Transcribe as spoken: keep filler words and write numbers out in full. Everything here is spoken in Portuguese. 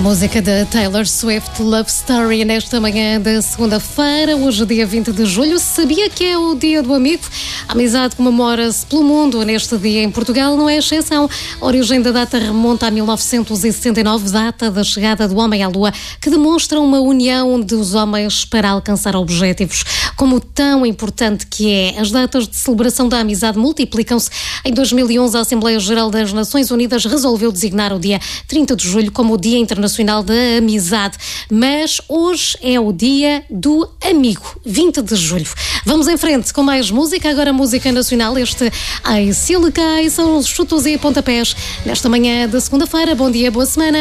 música da Taylor Swift, Love Story, nesta manhã da segunda-feira, hoje dia vinte de julho. Sabia que é o dia do amigo? A amizade comemora-se pelo mundo neste dia. Em Portugal não é exceção. A origem da data remonta a mil novecentos e sessenta e nove, data da chegada do homem à Lua, que demonstra uma união dos homens para alcançar objetivos. Como tão importante que é, as datas de celebração da amizade multiplicam-se. Em dois mil e onze, a Assembleia Geral das Nações Unidas resolveu designar o dia trinta de julho como o Dia Internacional da Amizade. Mas hoje é o Dia do Amigo, vinte de julho. Vamos em frente com mais música, agora música nacional. Este Ai Se Ele Cai são os chutos e pontapés nesta manhã da segunda-feira. Bom dia, boa semana.